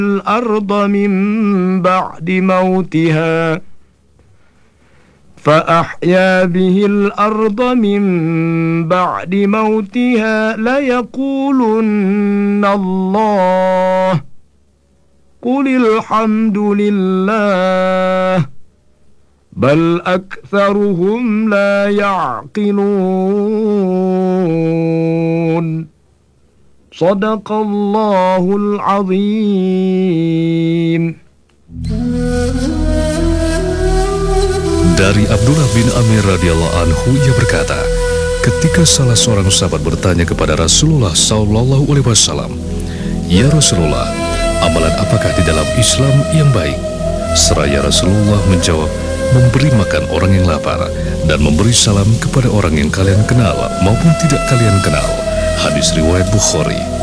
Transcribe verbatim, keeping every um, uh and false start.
الأرض من بعد موتها فأحيا به الأرض من بعد موتها ليقولن الله قل الحمد لله بل أكثرهم لا يعقلون صدق الله العظيم. Dari Abdullah bin Amir radhiyallahu anhu, ia berkata, ketika salah seorang sahabat bertanya kepada Rasulullah sallallahu alaihi wasallam, "Ya Rasulullah, amalan apakah di dalam Islam yang baik?" Seraya Rasulullah menjawab, "Memberi makan orang yang lapar dan memberi salam kepada orang yang kalian kenal maupun tidak kalian kenal." Hadis riwayat Bukhari.